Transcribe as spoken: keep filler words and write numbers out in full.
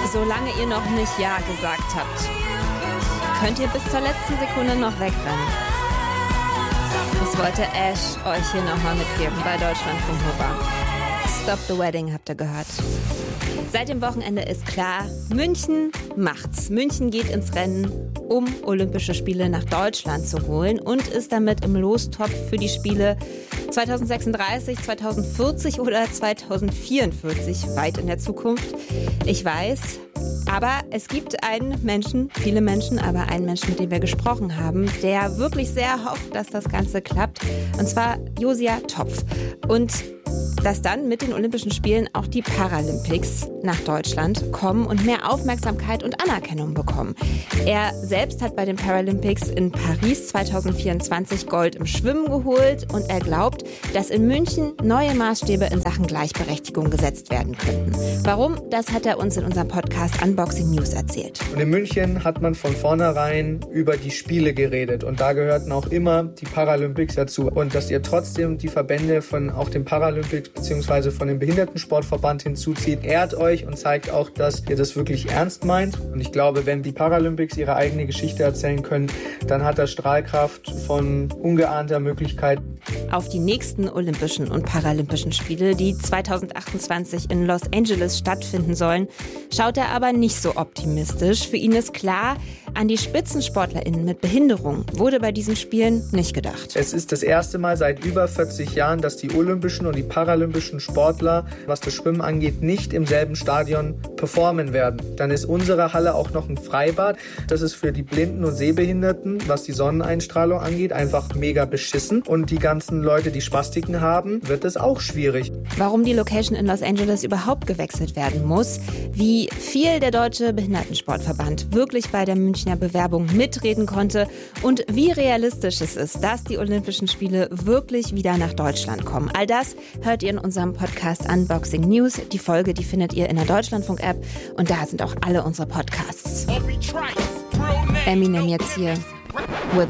Solange ihr noch nicht Ja gesagt habt, könnt ihr bis zur letzten Sekunde noch wegrennen. Das wollte Ash euch hier nochmal mitgeben bei Deutschlandfunk Nova. Stop the Wedding habt ihr gehört. Seit dem Wochenende ist klar, München macht's. München geht ins Rennen, um Olympische Spiele nach Deutschland zu holen und ist damit im Lostopf für die Spiele zwanzig sechsunddreißig, zwanzig vierzig oder zwanzig vierundvierzig weit in der Zukunft. Ich weiß, aber es gibt einen Menschen, viele Menschen, aber einen Menschen, mit dem wir gesprochen haben, der wirklich sehr hofft, dass das Ganze klappt. Und zwar Josia Topf. Und dass dann mit den Olympischen Spielen auch die Paralympics nach Deutschland kommen und mehr Aufmerksamkeit und Anerkennung bekommen. Er selbst hat bei den Paralympics in Paris zwanzig vierundzwanzig Gold im Schwimmen geholt und er glaubt, dass in München neue Maßstäbe in Sachen Gleichberechtigung gesetzt werden könnten. Warum? Das hat er uns in unserem Podcast Unboxing News erzählt. Und in München hat man von vornherein über die Spiele geredet und da gehörten auch immer die Paralympics dazu. Und dass ihr trotzdem die Verbände von auch den Paralympics beziehungsweise von dem Behindertensportverband hinzuzieht, ehrt euch und zeigt auch, dass ihr das wirklich ernst meint. Und ich glaube, wenn die Paralympics ihre eigene Geschichte erzählen können, dann hat das Strahlkraft von ungeahnter Möglichkeit. Auf die nächsten Olympischen und Paralympischen Spiele, die zwanzig achtundzwanzig in Los Angeles stattfinden sollen, schaut er aber nicht so optimistisch. Für ihn ist klar, an die SpitzensportlerInnen mit Behinderung wurde bei diesen Spielen nicht gedacht. Es ist das erste Mal seit über vierzig Jahren, dass die olympischen und die paralympischen Sportler, was das Schwimmen angeht, nicht im selben Stadion performen werden. Dann ist unsere Halle auch noch ein Freibad. Das ist für die Blinden und Sehbehinderten, was die Sonneneinstrahlung angeht, einfach mega beschissen. Und die ganzen Leute, die Spastiken haben, wird es auch schwierig. Warum die Location in Los Angeles überhaupt gewechselt werden muss, wie viel der Deutsche Behindertensportverband wirklich bei der Münchner Bewerbung mitreden konnte und wie realistisch es ist, dass die Olympischen Spiele wirklich wieder nach Deutschland kommen. All das hört ihr in unserem Podcast Unboxing News. Die Folge, die findet ihr in der Deutschlandfunk-App und da sind auch alle unsere Podcasts. Eminem jetzt hier.